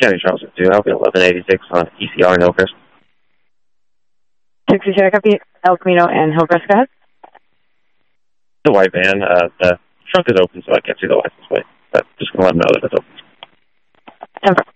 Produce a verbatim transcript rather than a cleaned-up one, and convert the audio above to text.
County Charles two, I'll be eleven eighty-six on E C R in Hillcrest. sixty Sierra Copy, El Camino and Hillcrest, go ahead. The white van, uh, the trunk is open, so I can't see the license plate. But just going to let them know that it's open. ten four.